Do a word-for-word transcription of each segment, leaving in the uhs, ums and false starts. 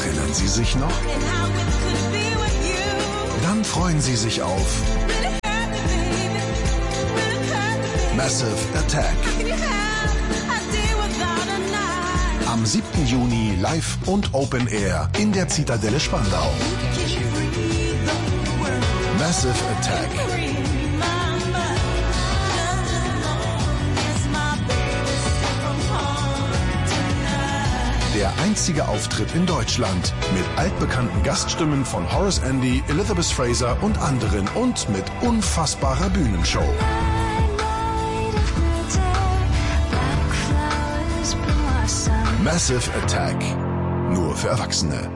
Erinnern Sie sich noch? Dann freuen Sie sich auf Massive Attack. Am siebten Juni live und Open Air in der Zitadelle Spandau. Massive Attack. Der einzige Auftritt in Deutschland mit altbekannten Gaststimmen von Horace Andy, Elizabeth Fraser und anderen und mit unfassbarer Bühnenshow. Massive Attack. Nur für Erwachsene.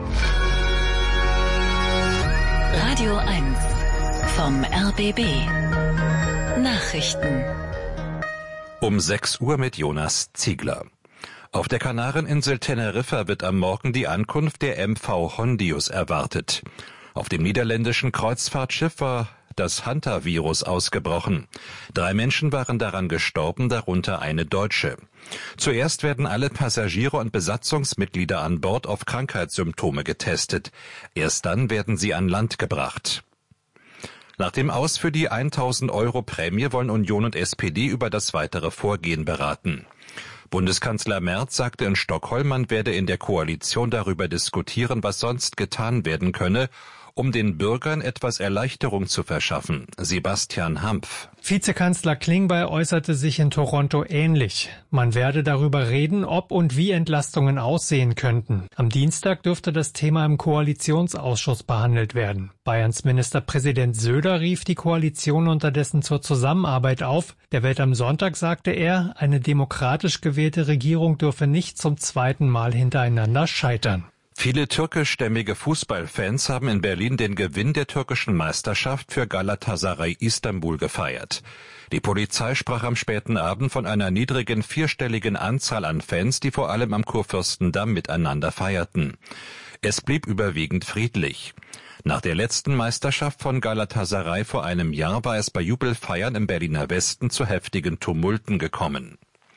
Radio eins vom R B B. Nachrichten. Um sechs Uhr mit Jonas Ziegler. Auf der Kanareninsel Teneriffa wird am Morgen die Ankunft der M V Hondius erwartet. Auf dem niederländischen Kreuzfahrtschiff war das Hantavirus ausgebrochen. Drei Menschen waren daran gestorben, darunter eine Deutsche. Zuerst werden alle Passagiere und Besatzungsmitglieder an Bord auf Krankheitssymptome getestet. Erst dann werden sie an Land gebracht. Nach dem Aus für die tausend Euro Prämie wollen Union und S P D über das weitere Vorgehen beraten. Bundeskanzler Merz sagte in Stockholm, man werde in der Koalition darüber diskutieren, was sonst getan werden könne, um den Bürgern etwas Erleichterung zu verschaffen. Sebastian Hampf. Vizekanzler Klingbeil äußerte sich in Toronto ähnlich. Man werde darüber reden, ob und wie Entlastungen aussehen könnten. Am Dienstag dürfte das Thema im Koalitionsausschuss behandelt werden. Bayerns Ministerpräsident Söder rief die Koalition unterdessen zur Zusammenarbeit auf. Der Welt am Sonntag sagte er, eine demokratisch gewählte Regierung dürfe nicht zum zweiten Mal hintereinander scheitern. Viele türkischstämmige Fußballfans haben in Berlin den Gewinn der türkischen Meisterschaft für Galatasaray Istanbul gefeiert. Die Polizei sprach am späten Abend von einer niedrigen vierstelligen Anzahl an Fans, die vor allem am Kurfürstendamm miteinander feierten. Es blieb überwiegend friedlich. Nach der letzten Meisterschaft von Galatasaray vor einem Jahr war es bei Jubelfeiern im Berliner Westen zu heftigen Tumulten gekommen.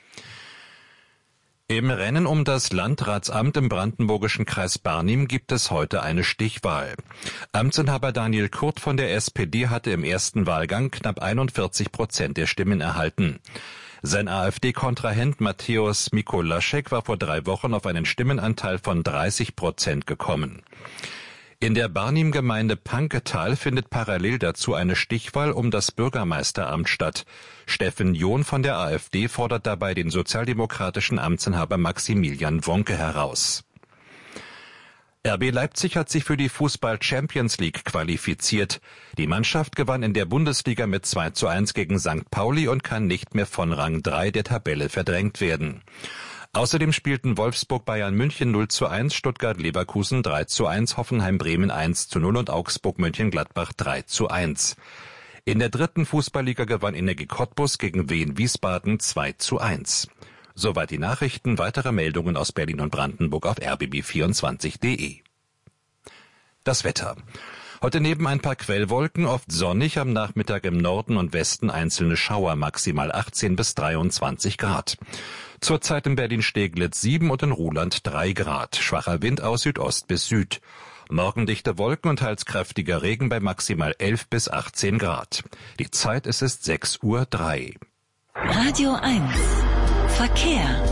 Im Rennen um das Landratsamt im brandenburgischen Kreis Barnim gibt es heute eine Stichwahl. Amtsinhaber Daniel Kurt von der S P D hatte im ersten Wahlgang knapp einundvierzig Prozent der Stimmen erhalten. Sein AfD-Kontrahent Mateusz Mikolaschek war vor drei Wochen auf einen Stimmenanteil von dreißig Prozent gekommen. In der Barnim-Gemeinde Panketal findet parallel dazu eine Stichwahl um das Bürgermeisteramt statt. Steffen John von der AfD fordert dabei den sozialdemokratischen Amtsinhaber Maximilian Wonke heraus. R B Leipzig hat sich für die Fußball-Champions League qualifiziert. Die Mannschaft gewann in der Bundesliga mit zwei zu eins gegen Sankt Pauli und kann nicht mehr von Rang drei der Tabelle verdrängt werden. Außerdem spielten Wolfsburg Bayern München null zu eins, Stuttgart Leverkusen drei zu eins, Hoffenheim Bremen eins zu null und Augsburg Mönchengladbach drei zu eins. In der dritten Fußballliga gewann Energie Cottbus gegen Wien Wiesbaden zwei zu eins. Soweit die Nachrichten, weitere Meldungen aus Berlin und Brandenburg auf r b b vierundzwanzig punkt d e. Das Wetter. Heute neben ein paar Quellwolken oft sonnig, am Nachmittag im Norden und Westen einzelne Schauer, maximal achtzehn bis dreiundzwanzig Grad. Zurzeit in Berlin-Steglitz sieben und in Ruhland drei Grad. Schwacher Wind aus Südost bis Süd. Morgen dichte Wolken und teils kräftiger Regen bei maximal elf bis achtzehn Grad. Die Zeit ist es sechs Uhr drei. Radio eins. Verkehr.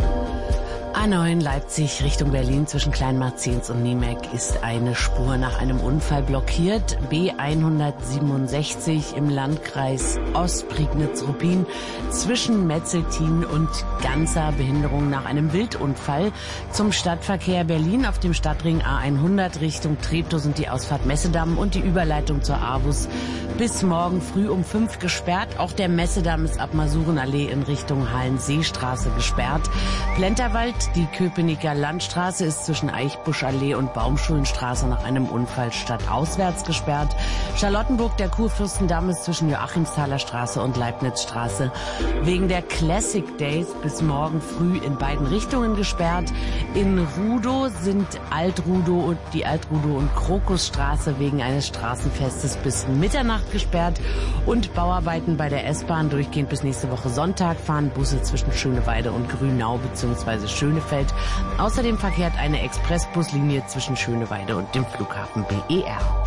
A neun Leipzig Richtung Berlin zwischen Kleinmarzens und Niemek ist eine Spur nach einem Unfall blockiert. B hundertsiebenundsechzig im Landkreis Ostprignitz-Ruppin zwischen Metzeltin und Ganzer, Behinderung nach einem Wildunfall. Zum Stadtverkehr Berlin auf dem Stadtring A hundert Richtung Treptow sind die Ausfahrt Messedamm und die Überleitung zur Avus bis morgen früh um fünf gesperrt. Auch der Messedamm ist ab Masurenallee in Richtung Hallenseestraße gesperrt. Plenterwald, die Köpenicker Landstraße ist zwischen Eichbuschallee und Baumschulenstraße nach einem Unfall stadtauswärts gesperrt. Charlottenburg, der Kurfürstendamm ist zwischen Joachimsthaler Straße und Leibnizstraße wegen der Classic Days bis morgen früh in beiden Richtungen gesperrt. In Rudow sind Altrudow und die Altrudow und Krokusstraße wegen eines Straßenfestes bis Mitternacht gesperrt und Bauarbeiten bei der S-Bahn durchgehend bis nächste Woche Sonntag fahren Busse zwischen Schöneweide und Grünau bzw. Schöneweide Bielefeld. Außerdem verkehrt eine Expressbuslinie zwischen Schöneweide und dem Flughafen B E R.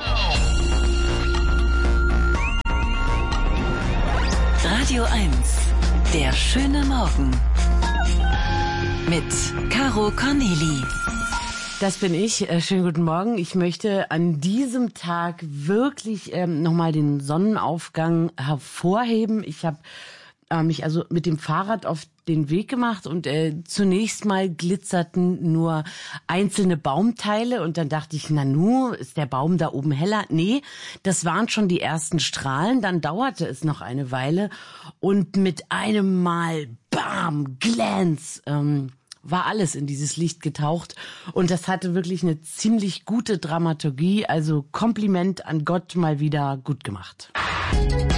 Radio eins, der schöne Morgen mit Caro Corneli. Das bin ich. Schönen guten Morgen. Ich möchte an diesem Tag wirklich ähm, nochmal den Sonnenaufgang hervorheben. Ich habe äh, mich also mit dem Fahrrad auf den Weg gemacht und äh, zunächst mal glitzerten nur einzelne Baumteile und dann dachte ich, na nu, ist der Baum da oben heller? Nee, das waren schon die ersten Strahlen. Dann dauerte es noch eine Weile und mit einem Mal, bam, Glanz, ähm, war alles in dieses Licht getaucht und das hatte wirklich eine ziemlich gute Dramaturgie, also Kompliment an Gott, mal wieder gut gemacht.